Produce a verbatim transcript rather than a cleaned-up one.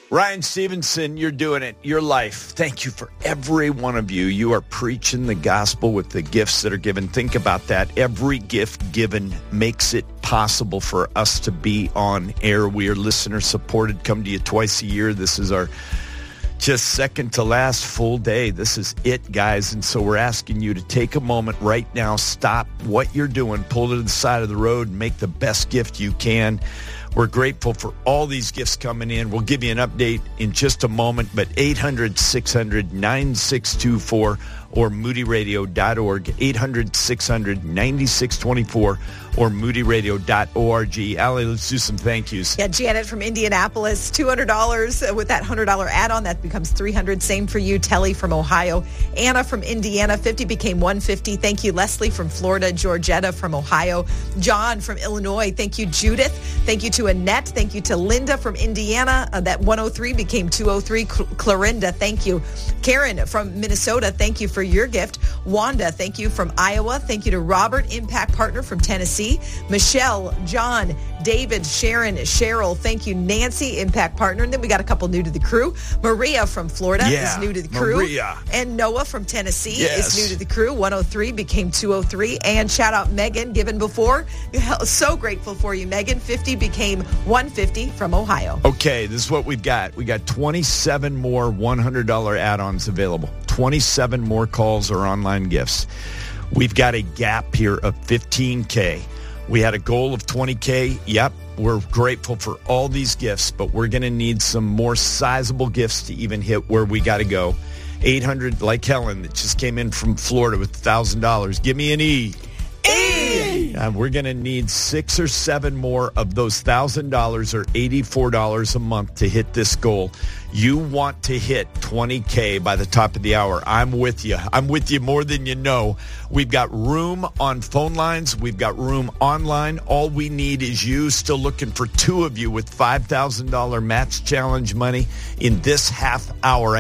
Ryan Stevenson, you're doing it. Your life. Thank you for every one of you. You are preaching the gospel with the gifts that are given. Think about that. Every gift given makes it possible for us to be on air. We are listener supported. Come to you twice a year. This is our just second to last full day. This is it, guys. And so we're asking you to take a moment right now, stop what you're doing, pull to the side of the road, and make the best gift you can. We're grateful for all these gifts coming in. We'll give you an update in just a moment, but eight hundred, six hundred, nine six two four or moody radio dot org, eight hundred, six hundred, nine six two four or moody radio dot org. Allie, let's do some thank yous. Yeah, Janet from Indianapolis, two hundred dollars with that one hundred dollars add-on. That becomes three hundred dollars. Same for you. Telly from Ohio. Anna from Indiana, fifty became one hundred fifty. Thank you. Leslie from Florida. Georgetta from Ohio. John from Illinois. Thank you. Judith. Thank you to Annette. Thank you to Linda from Indiana. Uh, that one hundred three became two hundred three. Cl- Clarinda, thank you. Karen from Minnesota, thank you for your gift. Wanda, thank you from Iowa. Thank you to Robert, Impact Partner from Tennessee. Michelle, John, David, Sharon, Cheryl, thank you. Nancy, Impact Partner. And then we got a couple new to the crew. Maria from Florida yeah, is new to the crew. Maria. And Noah from Tennessee yes. is new to the crew. one hundred three became two hundred three. And shout out Megan, given before. So grateful for you, Megan. fifty became one hundred fifty from Ohio. Okay, this is what we've got. We got twenty-seven more one hundred dollars add-ons available. twenty-seven more calls or online gifts. We've got a gap here of fifteen K. We had a goal of twenty K. Yep, we're grateful for all these gifts, but we're going to need some more sizable gifts to even hit where we got to go. eight hundred, like Helen, that just came in from Florida with one thousand dollars. Give me an E. E! Uh, we're going to need six or seven more of those one thousand dollars or eighty-four dollars a month to hit this goal. You want to hit twenty K by the top of the hour. I'm with you. I'm with you more than you know. We've got room on phone lines. We've got room online. All we need is you. Still looking for two of you with five thousand dollars match challenge money in this half hour.